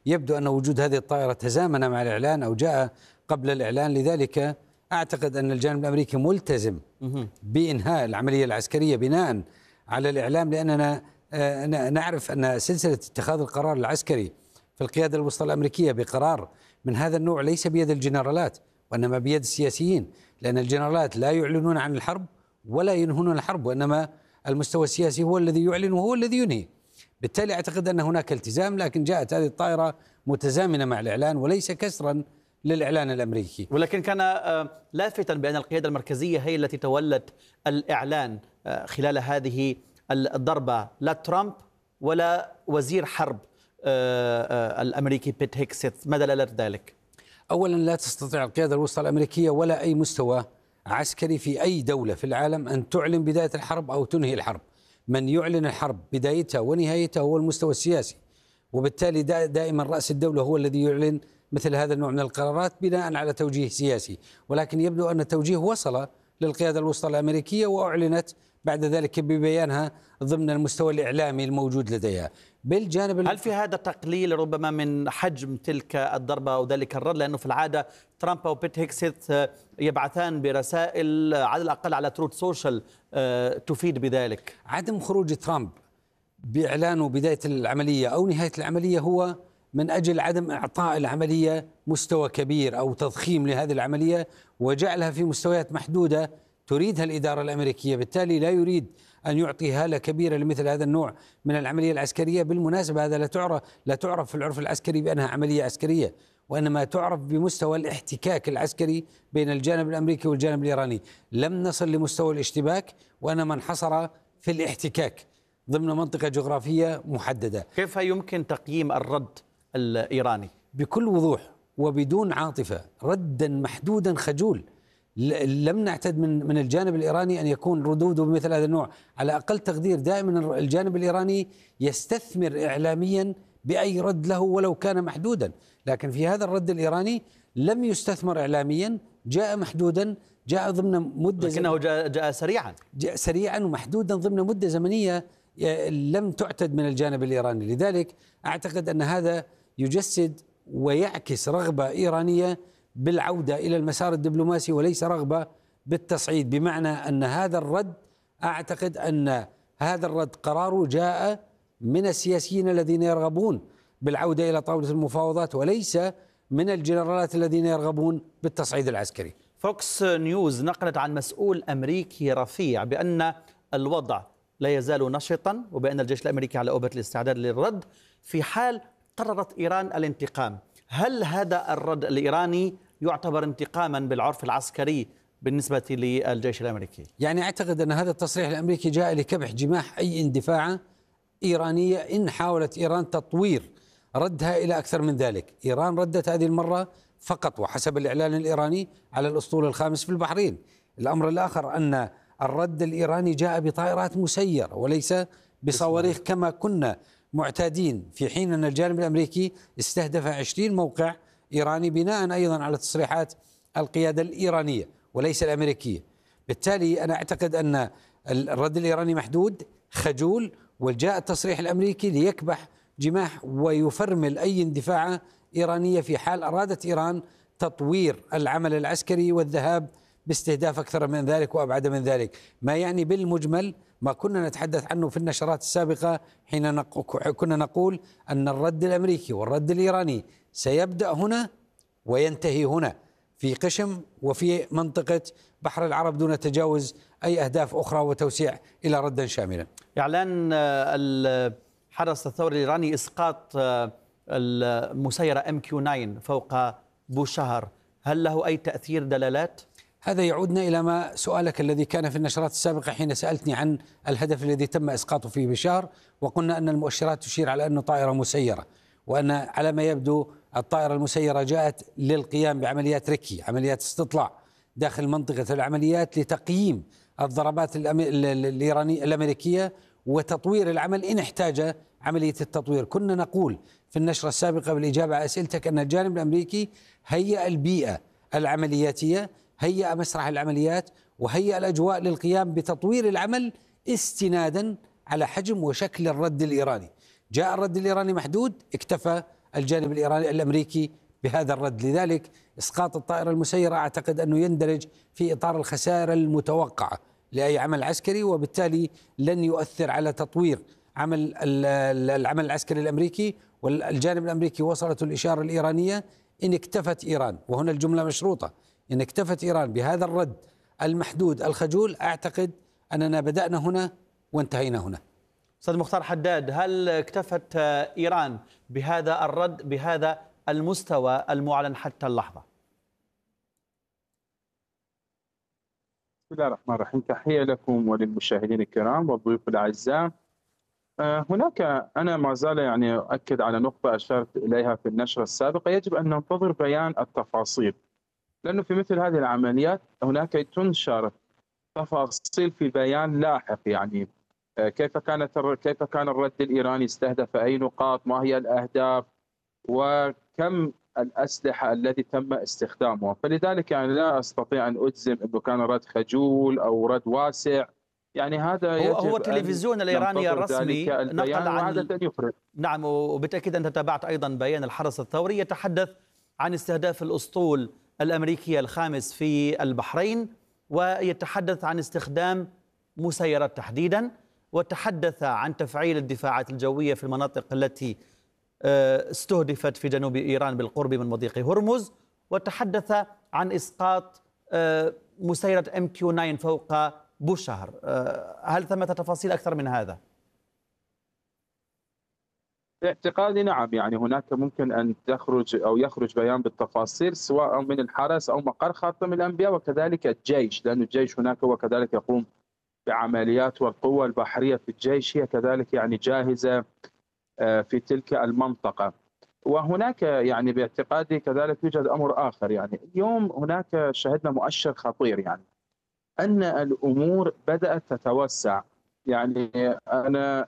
يبدو أن وجود هذه الطائرة تزامن مع الإعلان أو جاء قبل الإعلان. لذلك أعتقد أن الجانب الأمريكي ملتزم بإنهاء العملية العسكرية بناء على الإعلام، لأننا نعرف أن سلسلة اتخاذ القرار العسكري في القيادة الوسطى الأمريكية بقرار من هذا النوع ليس بيد الجنرالات وإنما بيد السياسيين، لأن الجنرالات لا يعلنون عن الحرب ولا ينهون الحرب، وإنما المستوى السياسي هو الذي يعلن وهو الذي ينهي. بالتالي أعتقد أن هناك التزام، لكن جاءت هذه الطائرة متزامنة مع الإعلان وليس كسرا للإعلان الأمريكي. ولكن كان لافتا بأن القيادة المركزية هي التي تولت الإعلان خلال هذه الضربة، لا ترامب ولا وزير حرب الأمريكي بيت هيكسيت. ما دلالة ذلك؟ أولا، لا تستطيع القيادة الوسطى الأمريكية ولا أي مستوى عسكري في أي دولة في العالم أن تعلن بداية الحرب أو تنهي الحرب. من يعلن الحرب بدايتها ونهايتها هو المستوى السياسي، وبالتالي دائما رأس الدولة هو الذي يعلن مثل هذا النوع من القرارات بناء على توجيه سياسي. ولكن يبدو أن التوجيه وصل للقيادة الوسطى الأمريكية وأعلنت بعد ذلك ببيانها ضمن المستوى الإعلامي الموجود لديها. بالجانب هل في هذا تقليل ربما من حجم تلك الضربة أو ذلك الرد؟ لأنه في العادة ترامب وبيت هيكسيت يبعثان برسائل على الأقل على تروت سوشيال تفيد بذلك. عدم خروج ترامب بإعلانه بداية العملية أو نهاية العملية هو من أجل عدم إعطاء العملية مستوى كبير أو تضخيم لهذه العملية وجعلها في مستويات محدودة تريدها الإدارة الأمريكية. بالتالي لا يريد أن يعطي هالة كبيرة لمثل هذا النوع من العملية العسكرية. بالمناسبة هذا لا تعرف في العرف العسكري بأنها عملية عسكرية، وإنما تعرف بمستوى الاحتكاك العسكري بين الجانب الأمريكي والجانب الإيراني. لم نصل لمستوى الاشتباك وإنما انحصر في الاحتكاك ضمن منطقة جغرافية محددة. كيف يمكن تقييم الرد الإيراني؟ بكل وضوح وبدون عاطفة، ردا محدودا خجول. لم نعتد من الجانب الإيراني أن يكون ردوده بمثل هذا النوع. على أقل تقدير دائما الجانب الإيراني يستثمر إعلاميا بأي رد له ولو كان محدودا، لكن في هذا الرد الإيراني لم يستثمر إعلاميا، جاء محدودا، جاء ضمن مدة لكنه جاء سريعا، جاء سريعا ومحدودا ضمن مدة زمنية لم تعتد من الجانب الإيراني. لذلك أعتقد أن هذا يجسد ويعكس رغبة إيرانية بالعودة إلى المسار الدبلوماسي وليس رغبة بالتصعيد، بمعنى أن هذا الرد، أعتقد أن هذا الرد قراره جاء من السياسيين الذين يرغبون بالعودة إلى طاولة المفاوضات وليس من الجنرالات الذين يرغبون بالتصعيد العسكري. فوكس نيوز نقلت عن مسؤول أمريكي رفيع بأن الوضع لا يزال نشطا وبأن الجيش الأمريكي على أوبة الاستعداد للرد في حال قررت إيران الانتقام. هل هذا الرد الإيراني يعتبر انتقاما بالعرف العسكري بالنسبة للجيش الأمريكي؟ يعني أعتقد أن هذا التصريح الأمريكي جاء لكبح جماح أي اندفاعة إيرانية إن حاولت إيران تطوير ردها إلى أكثر من ذلك. إيران ردت هذه المرة فقط وحسب الإعلان الإيراني على الأسطول الخامس في البحرين. الأمر الآخر أن الرد الإيراني جاء بطائرات مسيرة وليس بصواريخ كما كنا معتادين، في حين أن الجانب الأمريكي استهدف 20 موقع إيراني بناء أيضا على تصريحات القيادة الإيرانية وليس الأمريكية. بالتالي أنا أعتقد أن الرد الإيراني محدود خجول، وجاء التصريح الأمريكي ليكبح جماح ويفرمل أي اندفاع إيرانية في حال أرادت إيران تطوير العمل العسكري والذهاب باستهداف أكثر من ذلك وأبعد من ذلك. ما يعني بالمجمل ما كنا نتحدث عنه في النشرات السابقة حين كنا نقول أن الرد الأمريكي والرد الإيراني سيبدأ هنا وينتهي هنا في قشم وفي منطقة بحر العرب دون تجاوز أي أهداف أخرى وتوسيع إلى رد شاملا. إعلان الحرس الثوري الإيراني إسقاط المسيرة MQ-9 فوق بوشهر، هل له أي تأثير دلالات؟ هذا يعودنا إلى ما سؤالك الذي كان في النشرات السابقة حين سألتني عن الهدف الذي تم إسقاطه في بشار، وقلنا أن المؤشرات تشير على أنه طائرة مسيرة، وأن على ما يبدو الطائرة المسيرة جاءت للقيام بعمليات ركي، عمليات استطلاع داخل منطقة العمليات لتقييم الضربات الأمريكية وتطوير العمل إن احتاج عملية التطوير. كنا نقول في النشرة السابقة بالإجابة على أسئلتك أن الجانب الأمريكي هيأ البيئة العملياتية، هيأ مسرح العمليات، وهيأ الأجواء للقيام بتطوير العمل استنادا على حجم وشكل الرد الإيراني. جاء الرد الإيراني محدود، اكتفى الجانب الإيراني الأمريكي بهذا الرد. لذلك إسقاط الطائرة المسيرة أعتقد أنه يندرج في إطار الخسائر المتوقعة لأي عمل عسكري، وبالتالي لن يؤثر على تطوير العمل العسكري الأمريكي. والجانب الأمريكي وصلت الإشارة الإيرانية إن اكتفت إيران، وهنا الجملة مشروطة، إن اكتفت إيران بهذا الرد المحدود الخجول، أعتقد أننا بدأنا هنا وانتهينا هنا. أستاذ مختار حداد، هل اكتفت إيران بهذا الرد بهذا المستوى المعلن حتى اللحظة؟ بسم الله الرحمن الرحيم. تحية لكم وللمشاهدين الكرام والضيوف الأعزاء. هناك أنا ما زال يعني أؤكد على نقطة أشرت إليها في النشرة السابقة، يجب أن ننتظر بيان التفاصيل، لأنه في مثل هذه العمليات هناك تنشر تفاصيل في بيان لاحق، يعني كيف كان الرد الإيراني، استهدف أي نقاط، ما هي الأهداف، وكم الأسلحة التي تم استخدامها. فلذلك يعني لا أستطيع أن أجزم أنه كان رد خجول أو رد واسع، يعني هذا هو يجب التلفزيون أن الإيراني ننتظر الرسمي ذلك البيان نقل عن وعادة يخرج. نعم، وبالتأكيد أنت تابعت أيضا بيان الحرس الثوري يتحدث عن استهداف الأسطول الأمريكي الخامس في البحرين، ويتحدث عن استخدام مسيرات تحديدا، وتحدث عن تفعيل الدفاعات الجوية في المناطق التي استهدفت في جنوب إيران بالقرب من مضيق هرمز، وتحدث عن إسقاط مسيرة MQ-9 فوق بوشهر. هل ثمة تفاصيل أكثر من هذا؟ باعتقادي نعم، يعني هناك ممكن أن يخرج بيان بالتفاصيل سواء من الحرس أو مقر خاتم الأنبياء، وكذلك الجيش، لأن الجيش هناك هو كذلك يقوم بعمليات، والقوة البحرية في الجيش هي كذلك يعني جاهزة في تلك المنطقة. وهناك يعني باعتقادي كذلك يوجد أمر آخر، يعني اليوم هناك شهدنا مؤشر خطير، يعني أن الأمور بدأت تتوسع. يعني أنا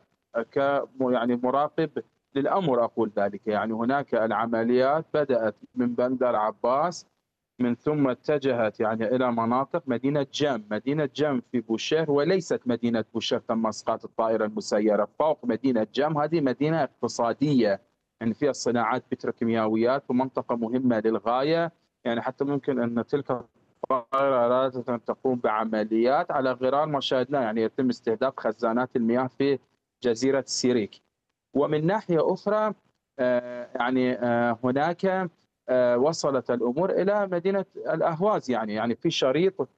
يعني مراقب للأمر أقول ذلك، يعني هناك العمليات بدأت من بندر عباس، من ثم اتجهت يعني إلى مناطق مدينة جام في بوشير، وليست مدينة بوشير تم إسقاط الطائرة المسيرة فوق مدينة جام. هذه مدينة اقتصادية يعني فيها صناعات بتروكيماويات ومنطقة مهمة للغاية، يعني حتى ممكن أن تلك الطائرة أرادت أن تقوم بعمليات على غرار ما شاهدناه، يعني يتم استهداف خزانات المياه في جزيرة سيريك. ومن ناحية أخرى يعني هناك وصلت الأمور إلى مدينة الأهواز، يعني في شريط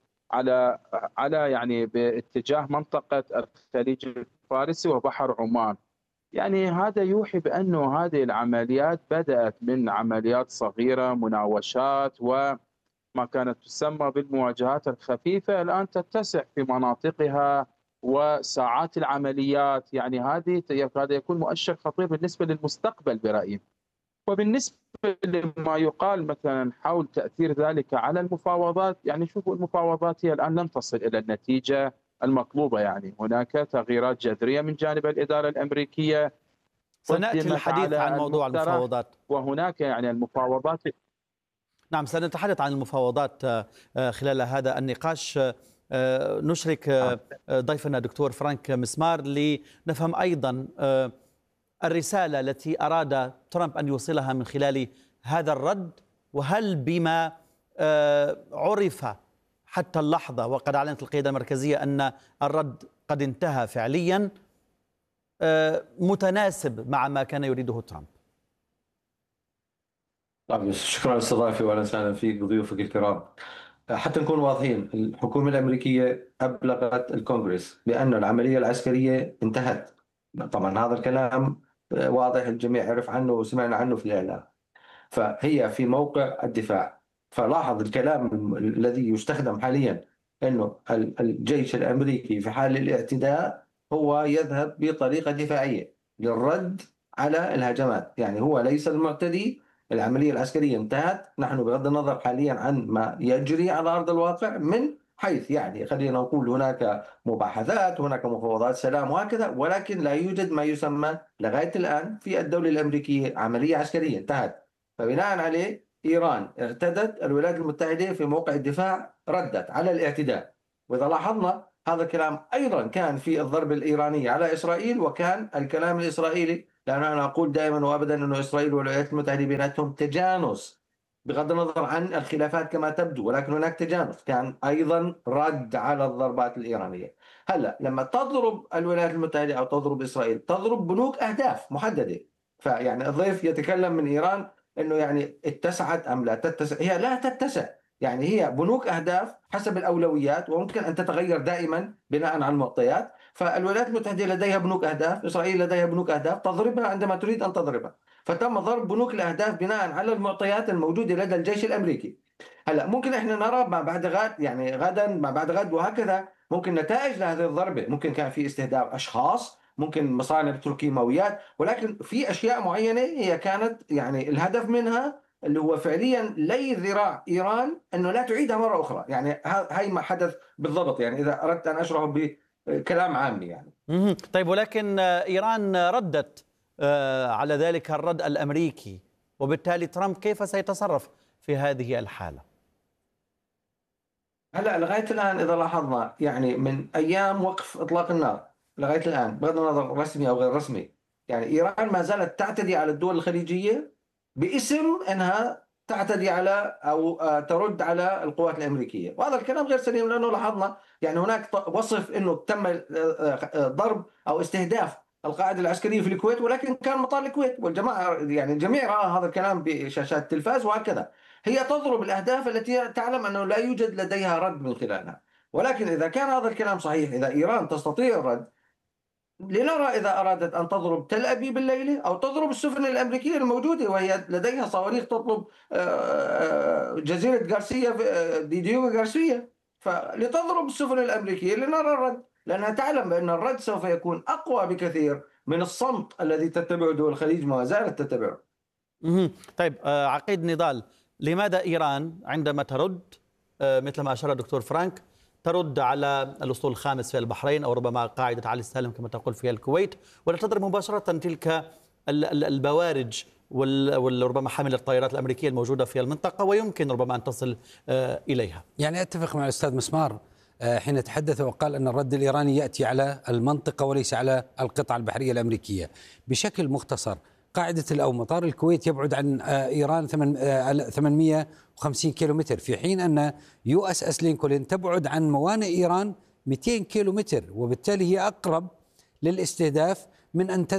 على يعني باتجاه منطقة الخليج الفارسي وبحر عمان. يعني هذا يوحي بأنه هذه العمليات بدأت من عمليات صغيرة، مناوشات وما كانت تسمى بالمواجهات الخفيفة، الآن تتسع في مناطقها وساعات العمليات. يعني هذا يكون مؤشر خطير بالنسبة للمستقبل برأيي. وبالنسبة لما يقال مثلا حول تأثير ذلك على المفاوضات، يعني شوفوا المفاوضات هي الآن لم تصل إلى النتيجة المطلوبة، يعني هناك تغييرات جذرية من جانب الإدارة الأمريكية سنأتي للحديث عن موضوع المفاوضات، وهناك يعني المفاوضات. نعم سنتحدث عن المفاوضات خلال هذا النقاش. نشرك ضيفنا دكتور فرانك مسمار لنفهم أيضا الرسالة التي أراد ترامب أن يوصلها من خلال هذا الرد، وهل بما عرف حتى اللحظة وقد أعلنت القيادة المركزية أن الرد قد انتهى فعليا متناسب مع ما كان يريده ترامب؟ طيب، شكرا لاستضافتي واهلا وسهلا فيك وضيوفك الكرام. حتى نكون واضحين، الحكومه الامريكيه ابلغت الكونغرس بان العمليه العسكريه انتهت. طبعا هذا الكلام واضح، الجميع عرف عنه وسمعنا عنه في الاعلام. فهي في موقع الدفاع. فلاحظ الكلام الذي يستخدم حاليا انه الجيش الامريكي في حال الاعتداء هو يذهب بطريقه دفاعيه للرد على الهجمات، يعني هو ليس المعتدي. العمليه العسكريه انتهت، نحن بغض النظر حاليا عن ما يجري على ارض الواقع، من حيث يعني خلينا نقول هناك مباحثات، هناك مفاوضات سلام وهكذا، ولكن لا يوجد ما يسمى لغايه الان في الدوله الامريكيه عمليه عسكريه انتهت. فبناء عليه إيران ارتدت، الولايات المتحدة في موقع الدفاع ردت على الاعتداء. وإذا لاحظنا هذا الكلام أيضا كان في الضربة الإيرانية على إسرائيل، وكان الكلام الإسرائيلي لأن أنا أقول دائما وأبدا أن إسرائيل والولايات المتحدة بيناتهم تجانس، بغض النظر عن الخلافات كما تبدو، ولكن هناك تجانس. كان أيضا رد على الضربات الإيرانية. هلا لما تضرب الولايات المتحدة أو تضرب إسرائيل، تضرب بنوك أهداف محددة. فيعني الضيف يتكلم من إيران أنه يعني اتسعت أم لا تتسع، هي لا تتسع. يعني هي بنوك أهداف حسب الأولويات، وممكن أن تتغير دائما بناء على المعطيات. فالولايات المتحدة لديها بنوك أهداف، إسرائيل لديها بنوك أهداف تضربها عندما تريد أن تضربها. فتم ضرب بنوك الأهداف بناء على المعطيات الموجودة لدى الجيش الأمريكي. هلا ممكن احنا نرى ما بعد غد، يعني غدا ما بعد غد وهكذا، ممكن نتائج لهذه الضربة. ممكن كان في استهداف أشخاص، ممكن مصانع بتروكيماويات، ولكن في أشياء معينة هي كانت يعني الهدف منها اللي هو فعليا لي ذراع إيران أنه لا تعيدها مرة أخرى. يعني هاي ما حدث بالضبط، يعني إذا أردت أن أشرحه بكلام عامي يعني. طيب، ولكن إيران ردت على ذلك الرد الأمريكي، وبالتالي ترامب كيف سيتصرف في هذه الحالة؟ هلا لغاية الآن إذا لاحظنا، يعني من أيام وقف إطلاق النار لغاية الآن، بغض النظر رسمي أو غير رسمي، يعني إيران ما زالت تعتدي على الدول الخليجية باسم أنها تعتدي على أو ترد على القوات الأمريكية. وهذا الكلام غير سليم، لأنه لاحظنا يعني هناك وصف أنه تم ضرب أو استهداف القاعدة العسكرية في الكويت، ولكن كان مطار الكويت، والجماعة يعني الجميع رأى هذا الكلام بشاشات التلفاز وهكذا. هي تضرب الأهداف التي تعلم أنه لا يوجد لديها رد من خلالها. ولكن إذا كان هذا الكلام صحيح، إذا إيران تستطيع الرد، لنرى إذا أرادت أن تضرب تل أبيب الليلة أو تضرب السفن الأمريكية الموجودة، وهي لديها صواريخ تطلب جزيرة غارسيا دييغو غارسيا، فلتضرب السفن الأمريكية لنرى الرد، لأنها تعلم بأن الرد سوف يكون أقوى بكثير من الصمت الذي تتبعه دول الخليج ما زالت تتبعه. طيب عقيد نضال، لماذا إيران عندما ترد مثل ما أشار الدكتور فرانك ترد على الأسطول الخامس في البحرين، أو ربما قاعدة علي السالم كما تقول في الكويت، ولا تضرب مباشرة تلك البوارج وربما حامل الطائرات الأمريكية الموجودة في المنطقة ويمكن ربما أن تصل إليها؟ يعني أتفق مع الأستاذ مسمار حين تحدث وقال أن الرد الإيراني يأتي على المنطقة وليس على القطعة البحرية الأمريكية. بشكل مختصر، قاعدة أو مطار الكويت يبعد عن إيران 850 كيلومتر، في حين أن USS لينكولن تبعد عن موانئ إيران 200 كيلومتر، وبالتالي هي أقرب للاستهداف من أن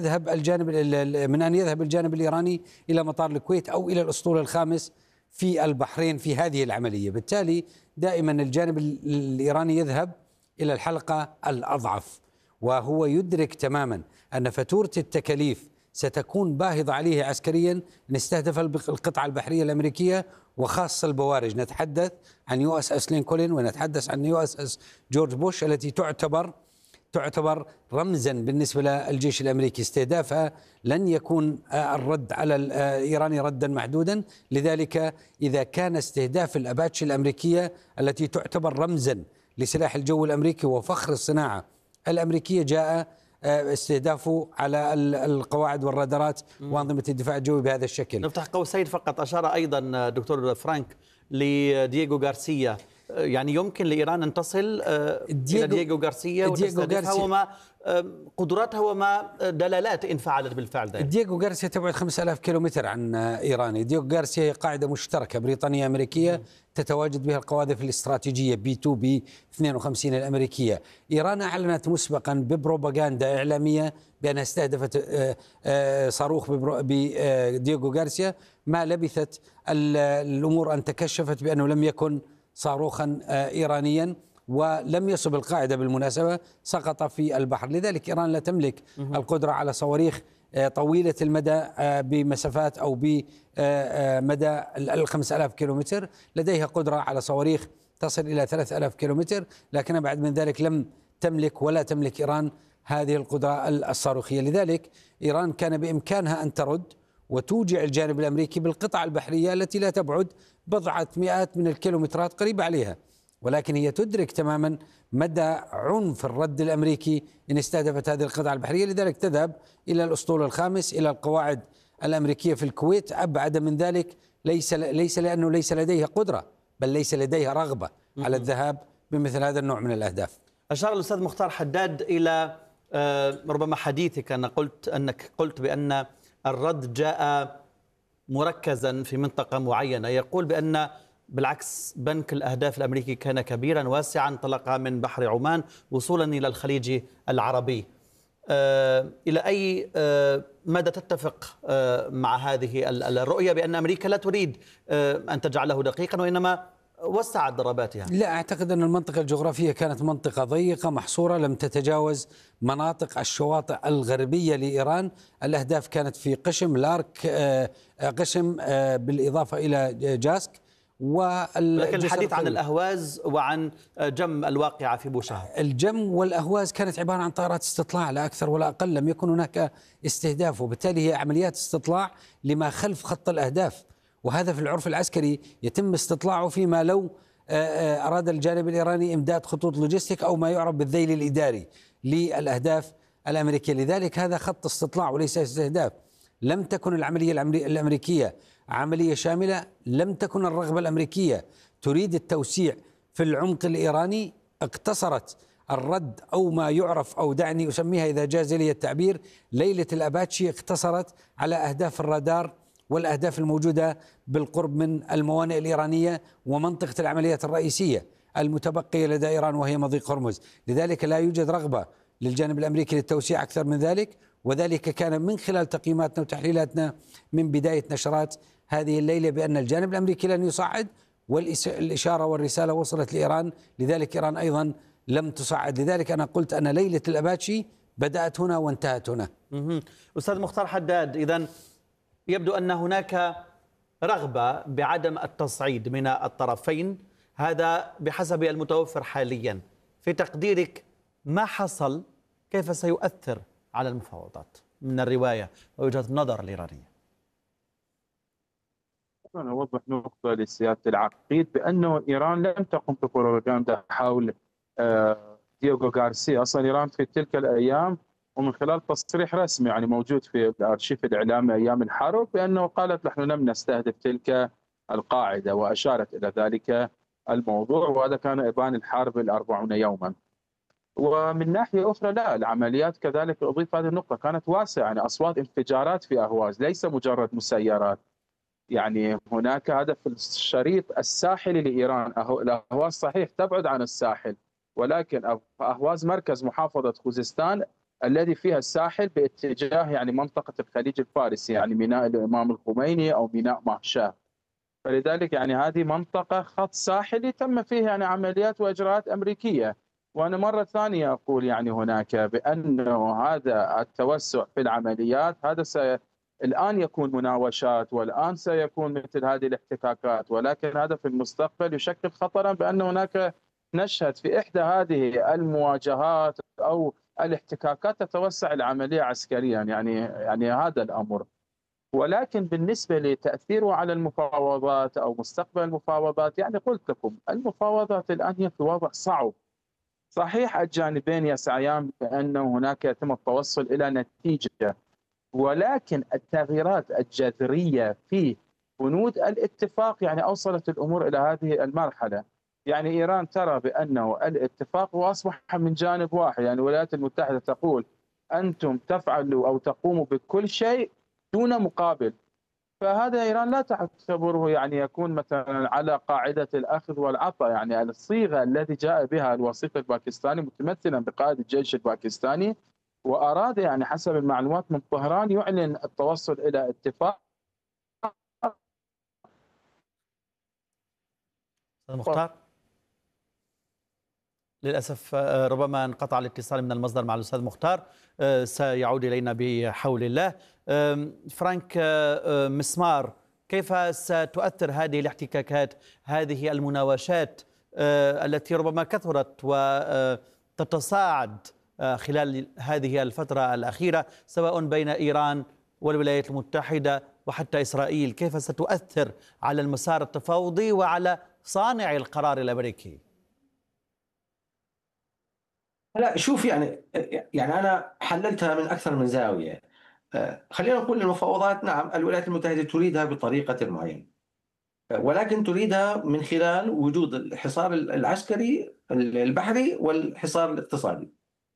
يذهب الجانب الإيراني إلى مطار الكويت أو إلى الأسطول الخامس في البحرين في هذه العملية. بالتالي دائما الجانب الإيراني يذهب إلى الحلقة الأضعف، وهو يدرك تماما أن فاتورة التكاليف ستكون باهظة عليه عسكريا إن استهدف القطعة البحرية الأمريكية، وخاصة البوارج. نتحدث عن USS لينكولن ونتحدث عن USS جورج بوش التي تعتبر رمزا بالنسبة للجيش الأمريكي. استهدافها لن يكون الرد على الإيراني ردا محدودا. لذلك إذا كان استهداف الأباتشي الأمريكية التي تعتبر رمزا لسلاح الجو الأمريكي وفخر الصناعة الأمريكية، جاء استهدافه على القواعد والرادارات وأنظمة الدفاع الجوي بهذا الشكل. نفتح قوسين فقط، أشار أيضا دكتور فرانك لدييغو غارسيا، يعني يمكن لإيران أن تصل إلى دييغو غارسيا وتستهدفها، وما قدراتها وما دلالات إن فعلت بالفعل ذلك. دييغو غارسيا تبعد 5000 كيلومتر عن إيران. دييغو غارسيا هي قاعدة مشتركة بريطانية أمريكية تتواجد بها القواذف الاستراتيجية B2 B52 الأمريكية. إيران أعلنت مسبقا ببروباغندا إعلامية بأنها استهدفت صاروخ بدييغو غارسيا، ما لبثت الأمور أن تكشفت بأنه لم يكن صاروخا إيرانيا، ولم يصب القاعدة بالمناسبة، سقط في البحر. لذلك إيران لا تملك القدرة على صواريخ طويلة المدى بمسافات أو بمدى 5000 كيلومتر. لديها قدرة على صواريخ تصل إلى 3000 كيلومتر، لكن بعد من ذلك لم تملك ولا تملك إيران هذه القدرة الصاروخية. لذلك إيران كان بإمكانها أن ترد وتوجع الجانب الأمريكي بالقطع البحرية التي لا تبعد بضعة مئات من الكيلومترات قريبة عليها، ولكن هي تدرك تماما مدى عنف الرد الأمريكي إن استهدفت هذه القطع البحرية. لذلك تذهب إلى الأسطول الخامس، إلى القواعد الأمريكية في الكويت. أبعد من ذلك ليس لأنه ليس لديها قدرة، بل ليس لديها رغبة على الذهاب بمثل هذا النوع من الأهداف. أشار الأستاذ مختار حداد إلى ربما حديثك أنك قلت بأن الرد جاء مركزا في منطقة معينة، يقول بأن بالعكس بنك الأهداف الأمريكي كان كبيرا واسعا، انطلق من بحر عمان وصولا إلى الخليج العربي. إلى أي مدى تتفق مع هذه الرؤية بأن أمريكا لا تريد أن تجعله دقيقا وإنما وسعت ضرباتها؟ لا أعتقد أن المنطقة الجغرافية كانت منطقة ضيقة محصورة لم تتجاوز مناطق الشواطئ الغربية لإيران. الأهداف كانت في قشم، لارك، قشم، بالإضافة إلى جاسك. لكن الحديث عن الأهواز وعن جم الواقعة في بوشهر. الجم والأهواز كانت عبارة عن طائرات استطلاع لا أكثر ولا أقل، لم يكن هناك استهداف، وبالتالي هي عمليات استطلاع لما خلف خط الأهداف، وهذا في العرف العسكري يتم استطلاعه فيما لو أراد الجانب الإيراني إمداد خطوط لوجستيك أو ما يعرف بالذيل الإداري للأهداف الأمريكية. لذلك هذا خط استطلاع وليس استهداف. لم تكن العملية الأمريكية عملية شاملة، لم تكن الرغبة الأمريكية تريد التوسيع في العمق الإيراني، اقتصرت الرد أو ما يعرف أو دعني أسميها إذا جاز لي التعبير ليلة الأباتشي، اقتصرت على أهداف الرادار والأهداف الموجودة بالقرب من الموانئ الإيرانية ومنطقة العمليات الرئيسية المتبقية لدى إيران وهي مضيق هرمز. لذلك لا يوجد رغبة للجانب الأمريكي للتوسيع أكثر من ذلك، وذلك كان من خلال تقييماتنا وتحليلاتنا من بداية نشرات هذه الليلة بأن الجانب الأمريكي لن يصعد، والإشارة والرسالة وصلت لإيران، لذلك إيران أيضا لم تصعد. لذلك أنا قلت أن ليلة الأباتشي بدأت هنا وانتهت هنا. أستاذ مختار حداد، إذن يبدو أن هناك رغبة بعدم التصعيد من الطرفين، هذا بحسب المتوفر حاليا. في تقديرك ما حصل كيف سيؤثر على المفاوضات من الرواية ووجهة النظر الإيرانية؟ أنا أوضح نقطة لسيادة العقيد بأنه إيران لم تقم ببروباغندا حول دييغو غارسيا. أصلا إيران في تلك الأيام ومن خلال تصريح رسمي يعني موجود في الأرشيف الإعلامي أيام الحرب بأنه قالت نحن لم نستهدف تلك القاعدة، وأشارت إلى ذلك الموضوع، وهذا كان إبان الحرب 40 يوما. ومن ناحية أخرى لا، العمليات كذلك أضيف هذه النقطة كانت واسعة، يعني أصوات انفجارات في أهواز ليس مجرد مسيرات. يعني هناك هدف الشريط الساحلي لإيران، الأهواز صحيح تبعد عن الساحل، ولكن أهواز مركز محافظة خوزستان الذي فيها الساحل باتجاه يعني منطقة الخليج الفارسي، يعني ميناء الإمام الخميني أو ميناء ماهشاه. فلذلك يعني هذه منطقة خط ساحلي تم فيه يعني عمليات وإجراءات أمريكية. وأنا مرة ثانية أقول يعني هناك بأنه هذا التوسع في العمليات هذا الآن يكون مناوشات والآن سيكون مثل هذه الاحتكاكات، ولكن هذا في المستقبل يشكل خطرا بأن هناك نشهد في إحدى هذه المواجهات أو الاحتكاكات تتوسع العملية عسكريا، يعني هذا الأمر. ولكن بالنسبة لتأثيره على المفاوضات أو مستقبل المفاوضات، يعني قلت لكم المفاوضات الآن هي في وضع صعب. صحيح الجانبين يسعيان بأن هناك يتم التوصل إلى نتيجة، ولكن التغييرات الجذرية في بنود الاتفاق يعني أوصلت الأمور إلى هذه المرحلة. يعني إيران ترى بأنه الاتفاق أصبح من جانب واحد، يعني الولايات المتحدة تقول أنتم تفعلوا أو تقوموا بكل شيء دون مقابل، فهذا إيران لا تعتبره يعني يكون مثلا على قاعدة الأخذ والعطاء. يعني الصيغة التي جاء بها الوسيط الباكستاني متمثلا بقائد الجيش الباكستاني، وأراد يعني حسب المعلومات من طهران يعلن التوصل إلى اتفاق. مختار للأسف ربما انقطع الاتصال من المصدر مع الأستاذ مختار، سيعود إلينا بحول الله. فرانك مسمار، كيف ستؤثر هذه الاحتكاكات، هذه المناوشات التي ربما كثرت وتتصاعد خلال هذه الفترة الأخيرة سواء بين إيران والولايات المتحدة وحتى إسرائيل، كيف ستؤثر على المسار التفاوضي وعلى صانع القرار الأمريكي؟ لا شوف، يعني أنا حللتها من أكثر من زاوية. خلينا نقول المفاوضات نعم الولايات المتحدة تريدها بطريقة معينة، ولكن تريدها من خلال وجود الحصار العسكري البحري والحصار الاقتصادي.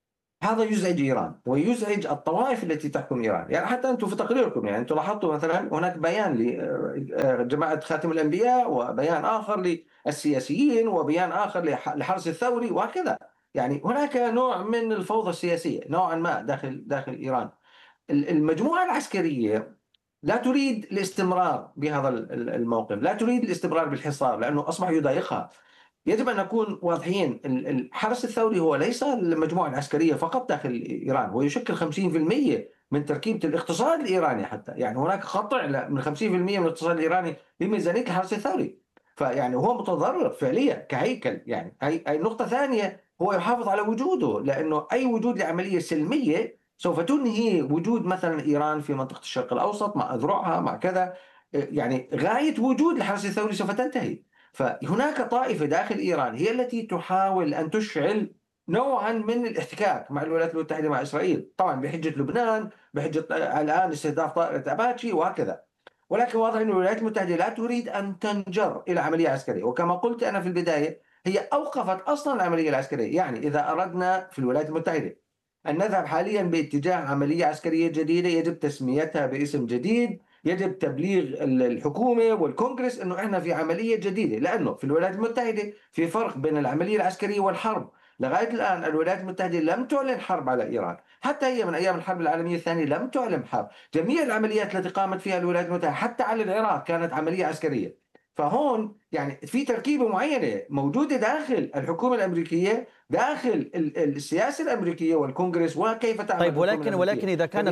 هذا يزعج إيران ويزعج الطوائف التي تحكم إيران. يعني حتى أنتم في تقريركم يعني أنتم لاحظتوا مثلا هناك بيان لجماعة خاتم الأنبياء، وبيان آخر للسياسيين، وبيان آخر لحرس الثوري، وهكذا. يعني هناك نوع من الفوضى السياسية نوعا ما داخل إيران. المجموعة العسكرية لا تريد الاستمرار بهذا الموقف، لا تريد الاستمرار بالحصار لأنه أصبح يضايقها. يجب أن نكون واضحين، الحرس الثوري هو ليس المجموعة العسكرية فقط داخل إيران، هو يشكل 50% من تركيبة الاقتصاد الإيراني حتى. يعني هناك قطع من 50% من الاقتصاد الإيراني لميزانية الحرس الثوري. فيعني هو متضرر فعليا كهيكل. يعني أي نقطة ثانية، هو يحافظ على وجوده، لأنه أي وجود لعملية سلمية سوف تنهي وجود مثلا إيران في منطقة الشرق الأوسط مع أذرعها مع كذا. يعني غاية وجود الحرس الثوري سوف تنتهي. فهناك طائفة داخل إيران هي التي تحاول أن تشعل نوعا من الاحتكاك مع الولايات المتحدة مع إسرائيل، طبعا بحجة لبنان، بحجة الآن استهداف طائرة أباتشي وهكذا. ولكن واضح أن الولايات المتحدة لا تريد أن تنجر إلى عملية عسكرية، وكما قلت أنا في البداية هي أوقفت أصلا العملية العسكرية. يعني إذا أردنا في الولايات المتحدة أن نذهب حاليا باتجاه عملية عسكرية جديدة، يجب تسميتها باسم جديد، يجب تبليغ الحكومة والكونغرس أنه إحنا في عملية جديدة. لأنه في الولايات المتحدة في فرق بين العملية العسكرية والحرب. لغاية الآن الولايات المتحدة لم تعلن حرب على إيران، حتى هي من أيام الحرب العالمية الثانية لم تعلن حرب. جميع العمليات التي قامت فيها الولايات المتحدة حتى على العراق كانت عملية عسكرية. فهون يعني في تركيبة معينة موجودة داخل الحكومة الأمريكية، داخل السياسة الأمريكية والكونغرس، وكيف تعمل طيب، الحكومة ولكن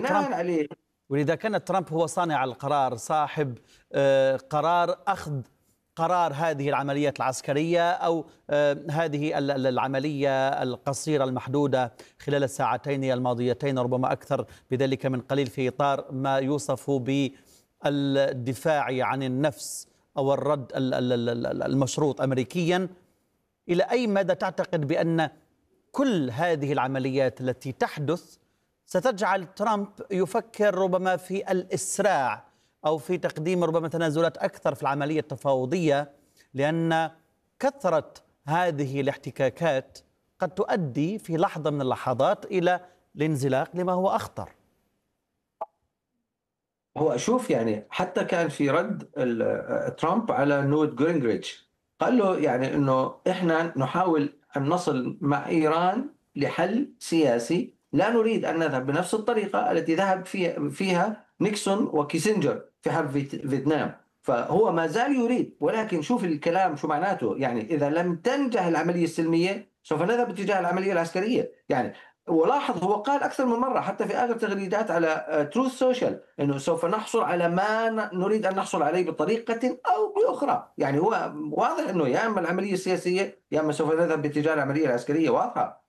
إذا كان ترامب هو صانع القرار، صاحب قرار أخذ قرار هذه العمليات العسكرية أو هذه العملية القصيرة المحدودة خلال الساعتين الماضيتين، ربما أكثر بذلك من قليل، في إطار ما يوصف بالدفاع عن النفس أو الرد المشروط أمريكيا، إلى أي مدى تعتقد بأن كل هذه العمليات التي تحدث ستجعل ترامب يفكر ربما في الإسراع أو في تقديم ربما تنازلات أكثر في العملية التفاوضية، لأن كثرة هذه الاحتكاكات قد تؤدي في لحظة من اللحظات إلى الانزلاق لما هو أخطر؟ هو شوف، يعني حتى كان في رد ترامب على نوت جينغريتش، قال له يعني انه احنا نحاول ان نصل مع ايران لحل سياسي، لا نريد ان نذهب بنفس الطريقه التي ذهب فيها نيكسون وكيسنجر في حرب فيتنام. فهو ما زال يريد، ولكن شوف الكلام شو معناته. يعني اذا لم تنجح العمليه السلميه سوف نذهب باتجاه العمليه العسكريه. يعني ولاحظ هو قال أكثر من مرة حتى في آخر تغريدات على تروث سوشيال أنه سوف نحصل على ما نريد أن نحصل عليه بطريقة أو بأخرى. يعني هو واضح أنه يا إما العملية السياسية يا إما سوف نذهب باتجاه العملية العسكرية، واضحة.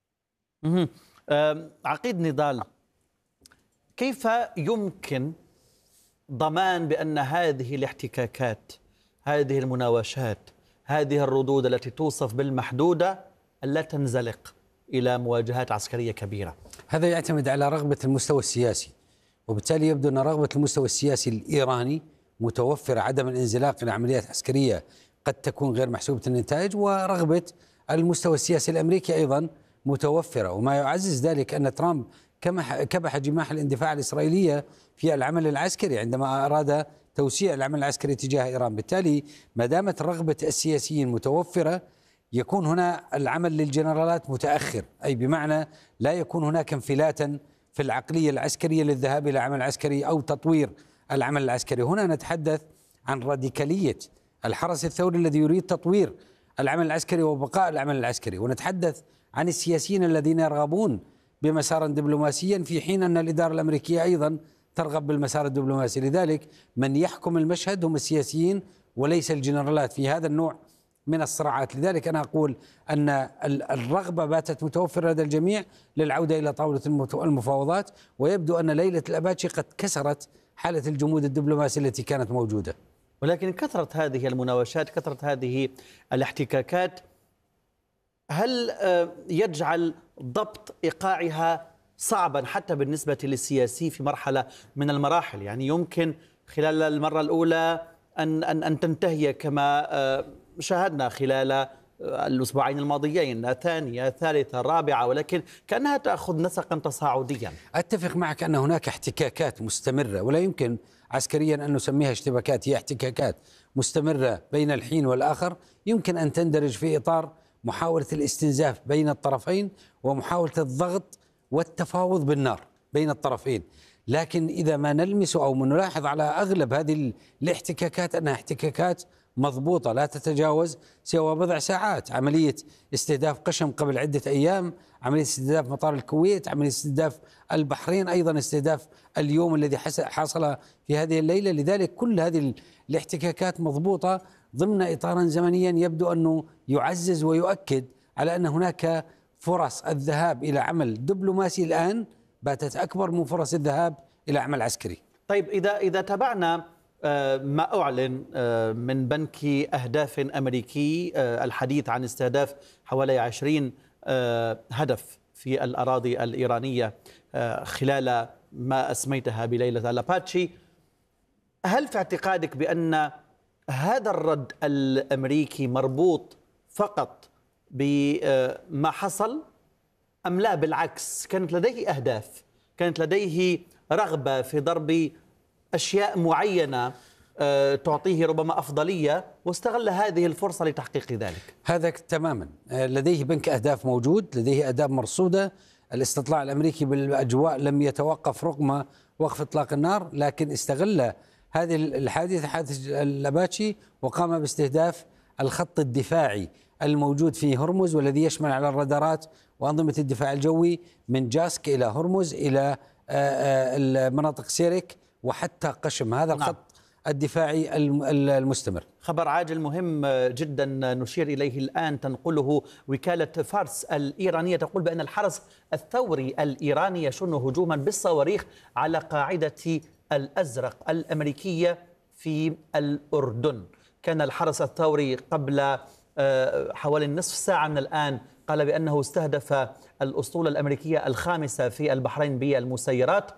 عقيد نضال، كيف يمكن ضمان بأن هذه الاحتكاكات، هذه المناوشات، هذه الردود التي توصف بالمحدودة لا تنزلق إلى مواجهات عسكرية كبيرة؟ هذا يعتمد على رغبة المستوى السياسي، وبالتالي يبدو أن رغبة المستوى السياسي الإيراني متوفرة، عدم الانزلاق إلى عمليات عسكرية قد تكون غير محسوبة النتائج، ورغبة المستوى السياسي الأمريكي أيضا متوفرة. وما يعزز ذلك أن ترامب كبح جماح الاندفاع الإسرائيلية في العمل العسكري عندما أراد توسيع العمل العسكري تجاه إيران. بالتالي ما دامت رغبة السياسيين متوفرة يكون هنا العمل للجنرالات متأخر، أي بمعنى لا يكون هناك انفلاتا في العقلية العسكرية للذهاب إلى عمل عسكري أو تطوير العمل العسكري. هنا نتحدث عن راديكالية الحرس الثوري الذي يريد تطوير العمل العسكري وبقاء العمل العسكري، ونتحدث عن السياسيين الذين يرغبون بمسار دبلوماسيا في حين أن الإدارة الأمريكية أيضا ترغب بالمسار الدبلوماسي. لذلك من يحكم المشهد هم السياسيين وليس الجنرالات في هذا النوع من الصراعات. لذلك أنا أقول أن الرغبة باتت متوفرة لدى الجميع للعودة إلى طاولة المفاوضات، ويبدو أن ليلة الأباتشي قد كسرت حالة الجمود الدبلوماسي التي كانت موجودة. ولكن كثرة هذه المناوشات، كثرة هذه الاحتكاكات، هل يجعل ضبط إيقاعها صعبا حتى بالنسبة للسياسي في مرحلة من المراحل؟ يعني يمكن خلال المرة الأولى أن تنتهي كما شاهدنا خلال الأسبوعين الماضيين، ثانية ثالثة رابعة، ولكن كأنها تأخذ نسقا تصاعديا. أتفق معك أن هناك احتكاكات مستمرة، ولا يمكن عسكريا أن نسميها اشتباكات، هي احتكاكات مستمرة بين الحين والآخر، يمكن أن تندرج في إطار محاولة الاستنزاف بين الطرفين ومحاولة الضغط والتفاوض بالنار بين الطرفين. لكن إذا ما نلمس أو نلاحظ على أغلب هذه الاحتكاكات أنها احتكاكات مضبوطة لا تتجاوز سوى بضع ساعات. عملية استهداف قشم قبل عدة أيام، عملية استهداف مطار الكويت، عملية استهداف البحرين، أيضا استهداف اليوم الذي حصل في هذه الليلة. لذلك كل هذه الاحتكاكات مضبوطة ضمن إطارا زمنيا يبدو أنه يعزز ويؤكد على أن هناك فرص الذهاب إلى عمل دبلوماسي الآن باتت أكبر من فرص الذهاب إلى عمل عسكري. طيب إذا تابعنا ما أعلن من بنك أهداف أمريكي، الحديث عن استهداف حوالي 20 هدف في الأراضي الإيرانية خلال ما أسميتها بليلة الأباتشي، هل في اعتقادك بأن هذا الرد الأمريكي مربوط فقط بما حصل أم لا بالعكس كانت لديه أهداف، كانت لديه رغبة في ضرب أشياء معينة تعطيه ربما أفضلية واستغل هذه الفرصة لتحقيق ذلك؟ هذا تماما، لديه بنك أهداف موجود، لديه أهداف مرصودة. الاستطلاع الأمريكي بالأجواء لم يتوقف رغم وقف إطلاق النار، لكن استغل هذه الحادثة، حادث الأباتشي، وقام باستهداف الخط الدفاعي الموجود في هرمز، والذي يشمل على الرادارات وأنظمة الدفاع الجوي من جاسك إلى هرمز إلى المناطق سيرك وحتى قشم. هذا الخط الدفاعي المستمر. خبر عاجل مهم جدا نشير إليه الآن، تنقله وكالة فارس الإيرانية، تقول بأن الحرس الثوري الإيراني يشن هجوما بالصواريخ على قاعدة الأزرق الأمريكية في الأردن. كان الحرس الثوري قبل حوالي نصف ساعة من الآن قال بأنه استهدف الأسطول الأمريكية الخامسة في البحرين بالمسيرات،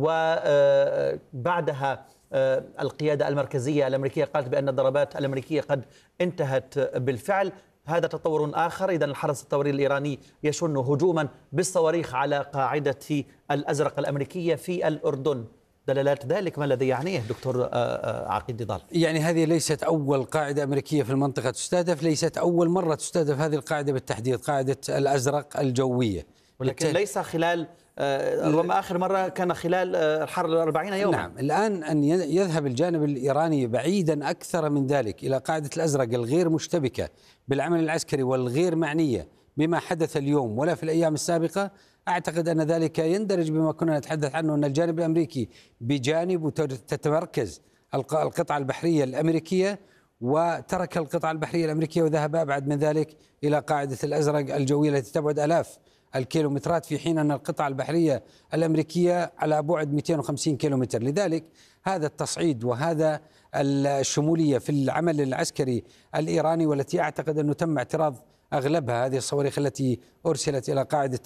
وبعدها القيادة المركزية الأمريكية قالت بأن الضربات الأمريكية قد انتهت بالفعل. هذا تطور آخر. إذن الحرس الثوري الإيراني يشن هجوما بالصواريخ على قاعدة الأزرق الأمريكية في الأردن. دلالات ذلك ما الذي يعنيه دكتور عقيد نضال؟ يعني هذه ليست أول قاعدة أمريكية في المنطقة تستهدف، ليست أول مرة تستهدف هذه القاعدة بالتحديد، قاعدة الأزرق الجوية، ولكن ليس خلال ربما آخر مرة كان خلال الحرب 40 يوما. نعم، الآن أن يذهب الجانب الإيراني بعيدا أكثر من ذلك إلى قاعدة الأزرق الغير مشتبكة بالعمل العسكري والغير معنية بما حدث اليوم ولا في الأيام السابقة، أعتقد أن ذلك يندرج بما كنا نتحدث عنه، أن الجانب الأمريكي بجانب تتمركز القطعة البحرية الأمريكية، وترك القطعة البحرية الأمريكية وذهب أبعد من ذلك إلى قاعدة الأزرق الجوية التي تبعد آلاف الكيلومترات، في حين أن القطعة البحرية الأمريكية على بعد 250 كيلومتر. لذلك هذا التصعيد وهذا الشمولية في العمل العسكري الإيراني، والتي أعتقد أنه تم اعتراض أغلبها هذه الصواريخ التي أرسلت إلى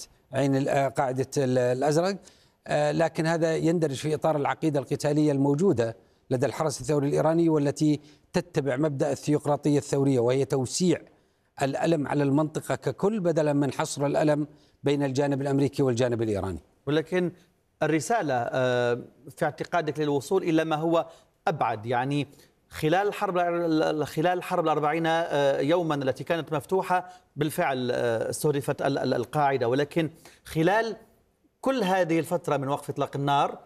قاعدة الأزرق، لكن هذا يندرج في إطار العقيدة القتالية الموجودة لدى الحرس الثوري الإيراني، والتي تتبع مبدأ الثيوقراطية الثورية، وهي توسيع الألم على المنطقة ككل بدلا من حصر الألم بين الجانب الأمريكي والجانب الإيراني. ولكن الرسالة في اعتقادك للوصول إلى ما هو أبعد، يعني خلال الحرب 40 يوما التي كانت مفتوحة بالفعل استهدفت القاعدة، ولكن خلال كل هذه الفترة من وقف إطلاق النار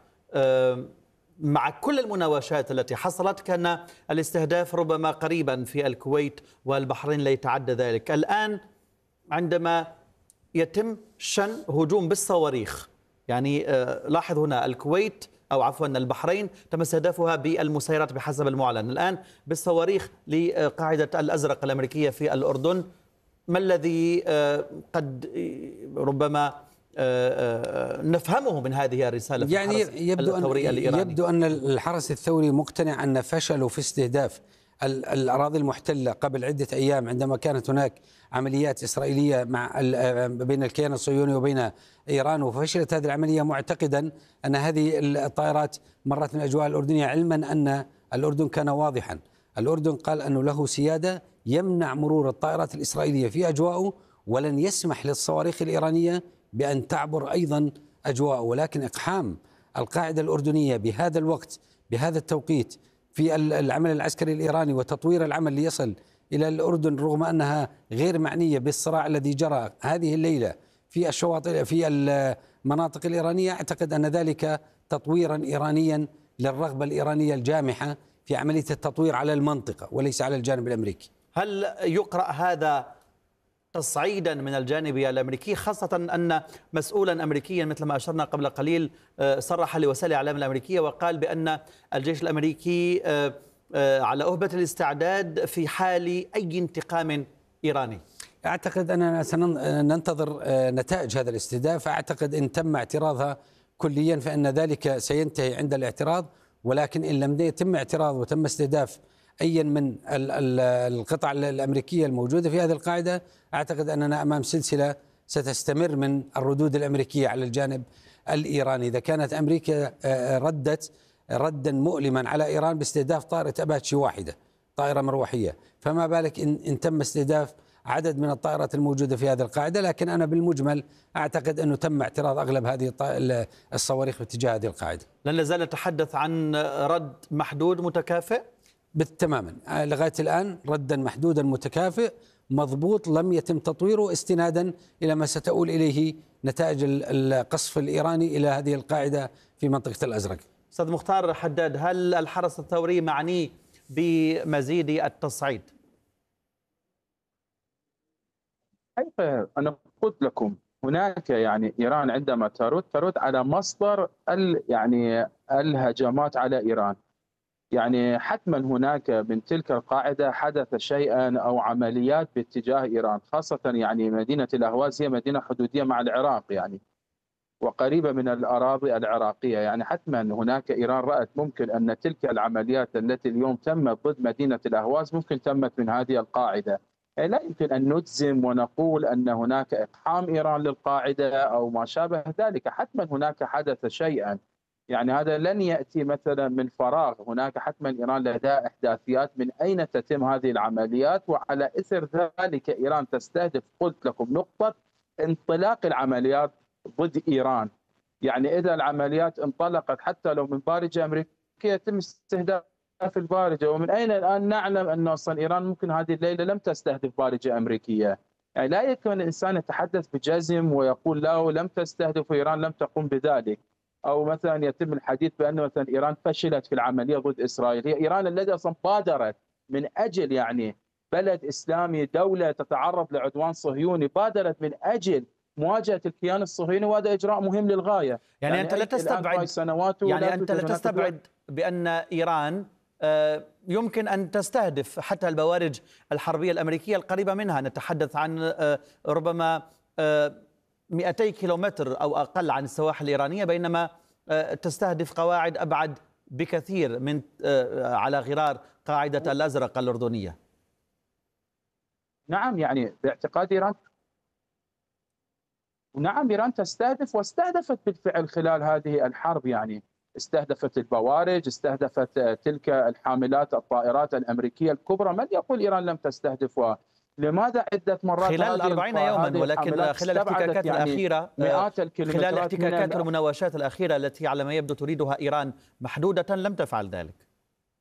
مع كل المناوشات التي حصلت كان الاستهداف ربما قريبا في الكويت والبحرين لا يتعدى ذلك. الآن عندما يتم شن هجوم بالصواريخ، يعني لاحظ هنا الكويت أو عفوا البحرين تم استهدافها بالمسيرات بحسب المعلن، الآن بالصواريخ لقاعدة الأزرق الأمريكية في الأردن. ما الذي قد ربما نفهمه من هذه الرسالة في يعني يبدو أن الحرس الثوري مقتنع أن فشلوا في استهداف الأراضي المحتلة قبل عدة أيام، عندما كانت هناك عمليات إسرائيلية بين الكيان الصهيوني وبين إيران، وفشلت هذه العملية معتقدا أن هذه الطائرات مرت من الأجواء الأردنية، علما أن الأردن كان واضحا، الأردن قال أنه له سيادة يمنع مرور الطائرات الإسرائيلية في أجواءه، ولن يسمح للصواريخ الإيرانية بأن تعبر أيضا أجواءه. ولكن إقحام القاعدة الأردنية بهذا الوقت بهذا التوقيت في العمل العسكري الإيراني وتطوير العمل ليصل إلى الأردن رغم أنها غير معنية بالصراع الذي جرى هذه الليلة في الشواطئ في المناطق الإيرانية، أعتقد أن ذلك تطويرا إيرانيا للرغبة الإيرانية الجامحة في عملية التطوير على المنطقة وليس على الجانب الأمريكي. هل يقرأ هذا تصعيدا من الجانب الأمريكي، خاصة أن مسؤولا أمريكيا مثل ما أشرنا قبل قليل صرح لوسائل الإعلام الأمريكية وقال بأن الجيش الأمريكي على أهبة الاستعداد في حال أي انتقام إيراني؟ أعتقد أننا سننتظر نتائج هذا الاستهداف. أعتقد إن تم اعتراضها كليا فإن ذلك سينتهي عند الاعتراض، ولكن إن لم يتم اعتراض وتم استهداف أي من القطع الأمريكية الموجودة في هذه القاعدة، أعتقد أننا أمام سلسلة ستستمر من الردود الأمريكية على الجانب الإيراني. إذا كانت أمريكا ردت ردا مؤلما على إيران باستهداف طائرة أباتشي واحدة، طائرة مروحية، فما بالك إن تم استهداف عدد من الطائرات الموجودة في هذه القاعدة. لكن أنا بالمجمل أعتقد أنه تم اعتراض أغلب هذه الصواريخ باتجاه هذه القاعدة. لن نزال نتحدث عن رد محدود متكافئ؟ بالتماما، لغاية الآن ردا محدودا متكافئ مضبوط لم يتم تطويره استنادا إلى ما ستؤول إليه نتائج القصف الإيراني إلى هذه القاعدة في منطقة الأزرق. أستاذ مختار حداد، هل الحرس الثوري معني بمزيد التصعيد؟ أنا قلت لكم هناك يعني إيران عندما ترد على مصدر يعني الهجمات على إيران، يعني حتما هناك من تلك القاعدة حدث شيئا أو عمليات باتجاه إيران، خاصة يعني مدينة الأهواز هي مدينة حدودية مع العراق يعني وقريبة من الأراضي العراقية، يعني حتما هناك إيران رأت ممكن أن تلك العمليات التي اليوم تمت ضد مدينة الأهواز ممكن تمت من هذه القاعدة. يعني لا يمكن أن نجزم ونقول أن هناك إقحام إيران للقاعدة أو ما شابه ذلك، حتما هناك حدث شيئا، يعني هذا لن يأتي مثلا من فراغ، هناك حتما إيران لديها إحداثيات من أين تتم هذه العمليات، وعلى إثر ذلك إيران تستهدف قلت لكم نقطة انطلاق العمليات ضد إيران. يعني إذا العمليات انطلقت حتى لو من بارجة أمريكية يتم استهداف البارجة، ومن أين الآن نعلم أن أصلا إيران ممكن هذه الليلة لم تستهدف بارجة أمريكية. يعني لا يمكن الإنسان يتحدث بجزم ويقول لا لم تستهدف وإيران لم تقم بذلك، أو مثلا يتم الحديث بأن مثلا إيران فشلت في العملية ضد إسرائيل. هي إيران التي أصلا بادرت من أجل يعني بلد إسلامي، دولة تتعرض لعدوان صهيوني، بادرت من أجل مواجهة الكيان الصهيوني، وهذا إجراء مهم للغاية. يعني أنت لا تستبعد بأن إيران يمكن أن تستهدف حتى البوارج الحربية الأمريكية القريبة منها، نتحدث عن ربما 200 كيلومتر أو أقل عن السواحل الإيرانية، بينما تستهدف قواعد أبعد بكثير من على غرار قاعدة الأزرق الأردنية. نعم، يعني باعتقاد إيران إيران تستهدف واستهدفت بالفعل خلال هذه الحرب، يعني استهدفت البوارج، استهدفت تلك الحاملات الطائرات الأمريكية الكبرى. من يقول إيران لم تستهدفها؟ لماذا عدة مرات خلال 40 يوما، ولكن خلال الاحتكاكات الأخيرة، خلال الاحتكاكات والمناوشات الأخيرة التي على ما يبدو تريدها إيران محدودة لم تفعل ذلك.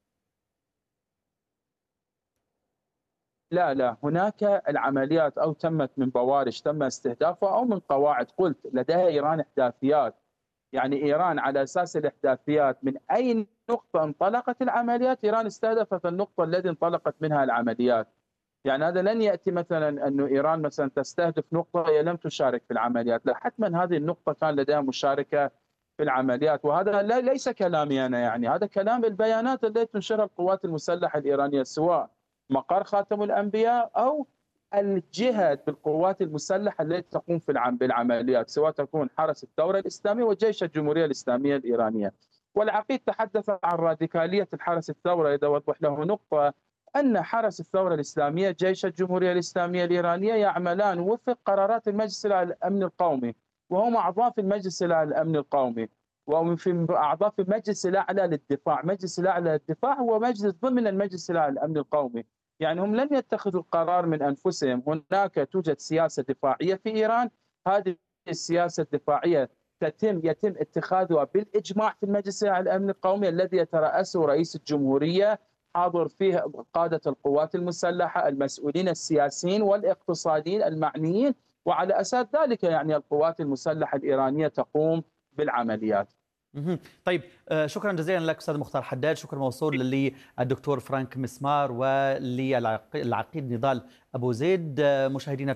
لا هناك العمليات أو تمت من بوارج تم استهدافها أو من قواعد. قلت لديها إيران إحداثيات، يعني إيران على أساس الإحداثيات من أي نقطة انطلقت العمليات إيران استهدفت النقطة التي انطلقت منها العمليات. يعني هذا لن يأتي مثلا أنه إيران مثلا تستهدف نقطة هي لم تشارك في العمليات، لا، حتما هذه النقطة كان لديها مشاركة في العمليات. وهذا ليس كلامي أنا، يعني هذا كلام البيانات التي تنشرها القوات المسلحة الإيرانية، سواء مقر خاتم الأنبياء أو الجهة بالقوات المسلحة التي تقوم بالعمليات، سواء تكون حرس الثورة الإسلامية وجيش الجمهورية الإسلامية الإيرانية. والعقيد تحدث عن راديكالية الحرس الثورة، إذا وضح له نقطة أن حرس الثورة الإسلامية جيش الجمهورية الإسلامية الإيرانية يعملان وفق قرارات المجلس الأمن القومي، وهم أعضاء في المجلس الأمن القومي، وفي أعضاء في المجلس الأعلى للدفاع. مجلس الأعلى للدفاع هو مجلس ضمن المجلس الأعلى للأمن القومي، يعني هم لم يتخذوا القرار من أنفسهم. هناك توجد سياسة دفاعية في إيران، هذه السياسة الدفاعية يتم اتخاذها بالإجماع في المجلس الأعلى للأمن القومي الذي يترأسه رئيس الجمهورية، حاضر فيه قادة القوات المسلحة، المسؤولين السياسيين والاقتصاديين المعنيين، وعلى أساس ذلك يعني القوات المسلحة الإيرانية تقوم بالعمليات. طيب، شكرا جزيلا لك أستاذ مختار حداد. شكرا موصول للدكتور فرانك مسمار وللعقيد نضال أبو زيد. مشاهدينا